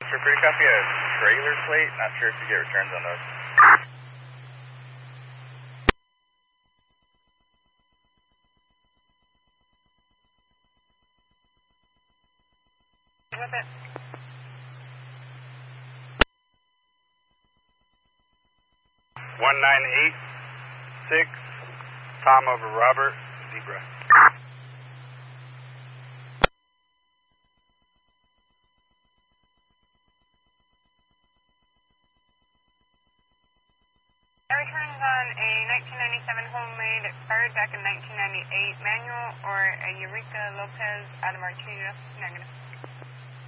Trooper, you copy a trailer plate? Not sure if you get returns on those. With it. 1986, Tom over Robert, Zebra. Returns on a 1997 homemade, expired back in 1998, manual or a Eureka Lopez Adamartilla, negative.